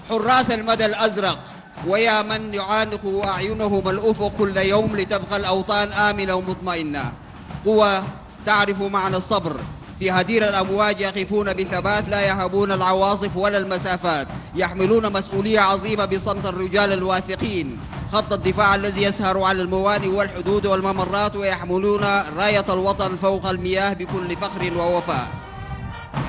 حراس المدى الأزرق، ويا من يعانق أعينهم الأفق كل يوم لتبقى الأوطان آمنة ومطمئنة. قوى تعرف معنى الصبر، في هدير الأمواج يقفون بثبات، لا يهبون العواصف ولا المسافات، يحملون مسؤولية عظيمة بصمت الرجال الواثقين، خط الدفاع الذي يسهر على الموانئ والحدود والممرات، ويحملون راية الوطن فوق المياه بكل فخر ووفاء.